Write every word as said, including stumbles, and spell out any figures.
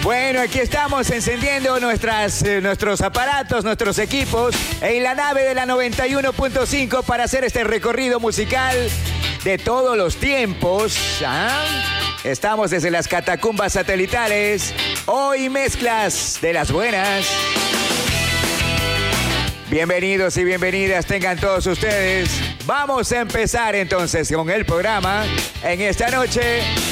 Bueno, aquí estamos encendiendo nuestras, eh, nuestros aparatos, nuestros equipos en la nave de la noventa y uno punto cinco para hacer este recorrido musical de todos los tiempos. ¿Ah? Estamos desde las catacumbas satelitales. Hoy mezclas de las buenas. Bienvenidos y bienvenidas tengan todos ustedes. Vamos a empezar entonces con el programa en esta noche